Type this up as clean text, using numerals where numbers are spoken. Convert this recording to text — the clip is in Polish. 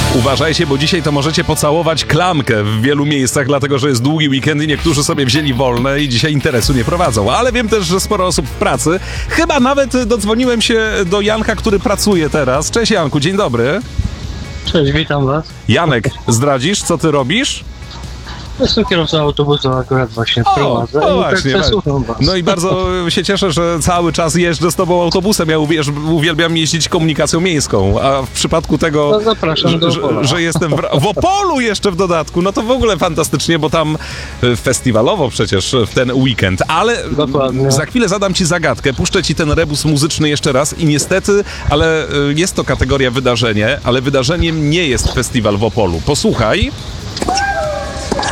Uważajcie, bo dzisiaj to możecie pocałować klamkę w wielu miejscach, dlatego że jest długi weekend i niektórzy sobie wzięli wolne i dzisiaj interesu nie prowadzą. Ale wiem też, że sporo osób w pracy. Chyba nawet dodzwoniłem się do Janka, który pracuje teraz. Cześć Janku, dzień dobry. Cześć, witam was. Janek, zdradzisz, co ty robisz? Jestem kierowcą autobusu, akurat właśnie prowadzę. No I właśnie. tak słucham was. No i bardzo się cieszę, że cały czas jeżdżę z tobą autobusem. Ja uwielbiam jeździć komunikacją miejską, a w przypadku tego, No zapraszam do Opola. że jestem w Opolu jeszcze w dodatku, no to w ogóle fantastycznie, bo tam festiwalowo przecież w ten weekend. Ale Dokładnie. za chwilę zadam ci zagadkę, puszczę ci ten rebus muzyczny jeszcze raz i niestety, ale jest to kategoria wydarzenie, ale wydarzeniem nie jest festiwal w Opolu. Posłuchaj.